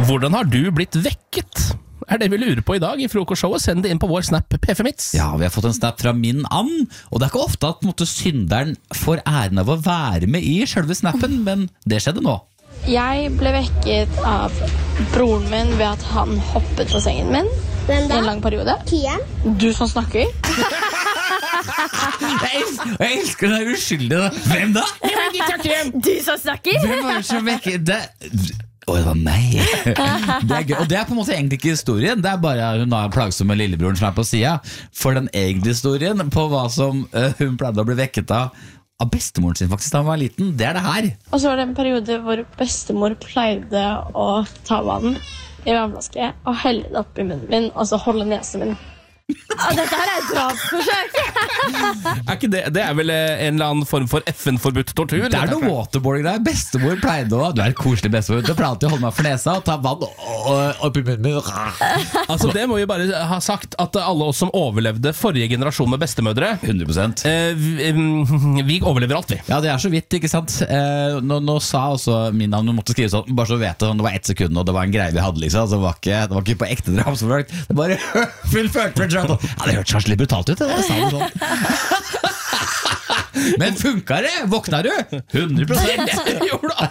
Hvordan har du blitt vekket? Det vi lurer på I dag I frokostshowet. Send det inn på vår Snap PFMits. Ja, vi har fått en snap fra min and, og det ikke ofte at synderen får æren av å være med I selve snappen, men det skjedde nå. Jeg ble vekket av broren min ved at han hoppet på sengen min I en lang periode. Kian. Du som snakker. Jeg elsker den uskyldige. Hvem da? Du som snakker. Hvem var det som vekket det? Det var meg. Det gøy. Og det på en måte egentlig ikke historien. Det bare hun har en plagsomme lillebroren som på siden. For den egentlige historien på hva som hun pleide å bli vekket av bestemoren sin faktisk da hun var liten, det det her. Og så var det en periode hvor bestemor pleide å ta vann I vannflaske og helle det opp I munnen min, og så holde nesen min. Dette her et drapsforsøk. Ikke det? Det vel en eller annen form for FN-forbudt tortur? Det noe waterboarding der. Bestemor pleide å Du koselig bestemor. Du pleide å holde meg for nesa og ta vann opp I munnen min. Altså det må vi bare ha sagt at alle oss som overlevde forrige generasjon med bestemødre 100%. Vi overlever alt vi. Ja, det så vidt, ikke sant? Nå sa også min navn, hun måtte skrive sånn, bare så vet det, det var 1 sekund, og det var en greie vi hadde liksom, så det var ikke på ekte drapsforsøk. Det bare fullført. Ja, det hørtes kanskje litt brutalt ut, det sa du sånn. Men funket det? Våkna du? 100%. Gjorde du